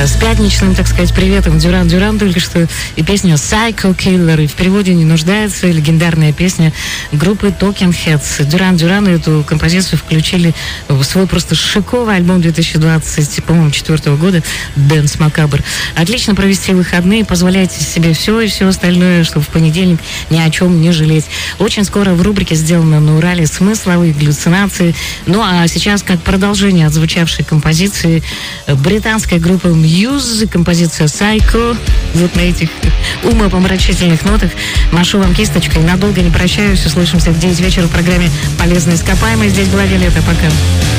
С пятничным, так сказать, приветом Дюран Дюран только что и песня Psycho Killer. И в переводе не нуждается легендарная песня группы Talking Heads. Дюран Дюран эту композицию включили в свой просто шиковый альбом 2024 года Dance Macabre. Отлично провести выходные, позволяйте себе все и все остальное, чтобы в понедельник ни о чем не жалеть. Очень скоро в рубрике «Сделано на Урале» смысловые галлюцинации. Ну а сейчас, как продолжение отзвучавшей композиции, британская группа Muse, композиция Psycho. Вот на этих умопомрачительных нотах машу вам кисточкой. Надолго не прощаюсь. Услышимся в 9 вечера в программе «Полезные ископаемые». Здесь была Виолетта. Пока.